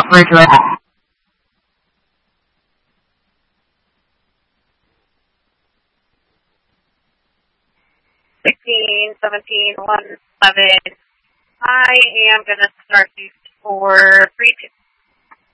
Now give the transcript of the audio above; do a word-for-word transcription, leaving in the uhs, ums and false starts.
refrigerator. sixteen, seventeen, one, seven. I am going to start these for three, two.